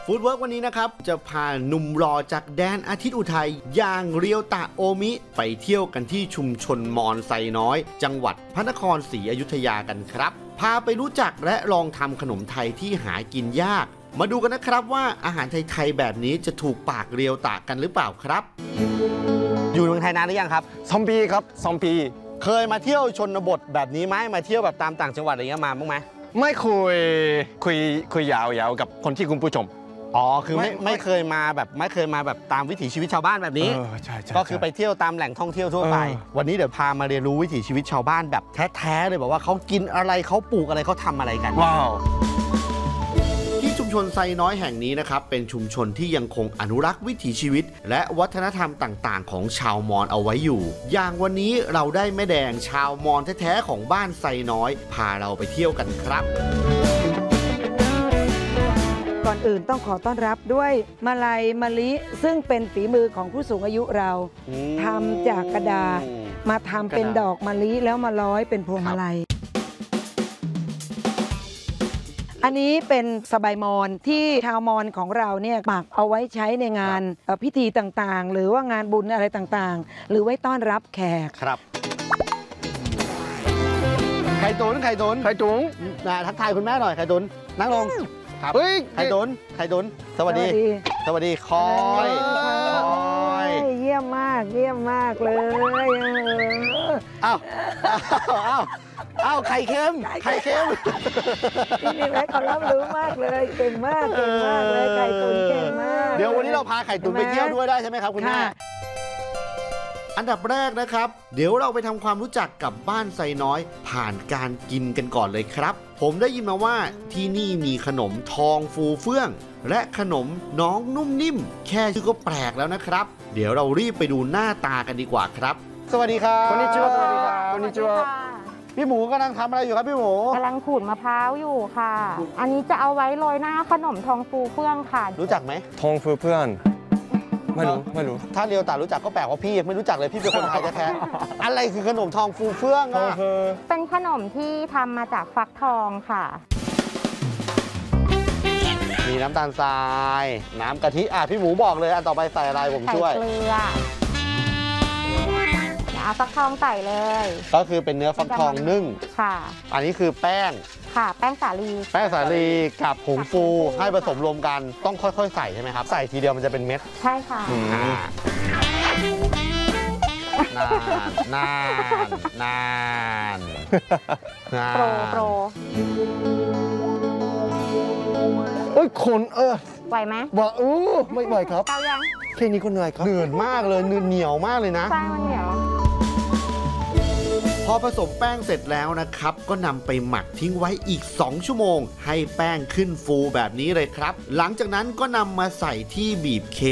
ฟู้ดเวิร์กวันนี้นะครับจะพาหนุ่มรอจากแดนอาทิตย์อุทัยอย่างเรียวตะโอมิไปเที่ยวกันที่ชุมชนมอญไซน้อยจังหวัดพระนครศรีอยุธยากันครับพาไปรู้จักและลองทำขนมไทยที่หากินยากมาดูกันนะครับว่าอาหารไทยๆแบบนี้จะถูกปากเรียวตะกันหรือเปล่าครับอยู่เมืองไทยนานหรือยังครับ 2 ปีครับ2 ปีเคยมาเที่ยวชนบทแบบนี้ไหมมาเที่ยวแบบตามต่างจังหวัดอะไรเงี้ยมาบ้างไหมไม่คุยยาวๆกับคนที่คุณผู้ชมอ๋อคือไม่เคยมาแบบตามวิถีชีวิตชาวบ้านแบบนี้ใช่ก็คือไปเที่ยวตามแหล่งท่องเที่ยวทั่วไปวันนี้เดี๋ยวพามาเรียนรู้วิถีชีวิตชาวบ้านแบบแท้ๆเลยบอกว่าเขากินอะไรเขาปลูกอะไรเขาทำอะไรกันว้าวที่ชุมชนไซน้อยแห่งนี้นะครับเป็นชุมชนที่ยังคงอนุรักษ์วิถีชีวิตและวัฒนธรรมต่างๆของชาวมอญเอาไว้อยู่อย่างวันนี้เราได้แม่แดงชาวมอญแท้ๆของบ้านไซน้อยพาเราไปเที่ยวกันครับก่อนอื่นต้องขอต้อนรับด้วยมาลัยมะลิซึ่งเป็นฝีมือของผู้สูงอายุเราทำจากกระดาษมาทำเป็นดอกมะลิแล้วมาร้อยเป็นพวงมาลัยอันนี้เป็นสบายมอญที่ชาวมอญของเราเนี่ยปักเอาไว้ใช้ในงานพิธีต่างๆหรือว่างานบุญอะไรต่างๆหรือไว้ต้อนรับแขกครับไข่ตุ๋นทักทายคุณแม่หน่อยไข่ตุ๋นนั่งลงเฮ้ยไข่ตุ๋นสวัสดีคอยเยี่ยมมากเลยอ้าวไข่เค็มนี่แม่เขารับรู้มากเลยเก่งมากเลยไข่ตุ๋นเก่งมากเดี๋ยววันนี้เราพาไข่ตุ๋นไปเที่ยวด้วยได้ใช่ไหมครับคุณแม่อันดับแรกนะครับเดี๋ยวเราไปทำความรู้จักกับบ้านไซน้อยผ่านการกินกันก่อนเลยครับผมได้ยินมาว่าที่นี่มีขนมทองฟูเฟื่องและขนมน้องนุ่มนิ่มแค่ชื่อก็แปลกแล้วนะครับเดี๋ยวเรารีบไปดูหน้าตากันดีกว่าครับสวัสดีครับこんにちはพี่หมูกำลังทำอะไรอยู่ครับพี่หมูกำลังขูดมะพร้าวอยู่ค่ะอันนี้จะเอาไว้โรยหน้าขนมทองฟูเฟื่องค่ะรู้จักไหมทองฟูเฟื่องไม่รู้ถ้าเรียวตารู้จักก็แปลกว่าพี่ไม่รู้จักเลยพี่เป็นคนไทยแท้ๆอะไรคือขนมทองฟูเฟื่องอ่ะเป็นขนมที่ทำมาจากฟักทองค่ะมีน้ำตาลทรายน้ำกะทิพี่หมูบอกเลยอันต่อไปใส่อะไรผมช่วยใส่เกลือเอาฟักทองใส่เลยก็คือเป็นเนื้อฟักทองนึ่งค่ะอันนี้คือแป้งค่ะแป้งสาลีกับผงฟูให้ผสมรวมกันต้องค่อยๆใส่ใช่ไหมครับใส่ทีเดียวมันจะเป็นเม็ดใช่ค่ะนานโปรเอ้ยคนไหวไหมว่าไม่ไหวครับเกายังแค่นี้ก็เหนื่อยครับเหนื่อยมากเลยเหนียวมากเลยนะใช่มันเหนียวพอผสมแป้งเสร็จแล้วนะครับก็นำไปหมักทิ้งไว้อีก2 ชั่วโมงให้แป้งขึ้นฟูแบบนี้เลยครับหลังจากนั้นก็นำมาใส่ที่บีบเค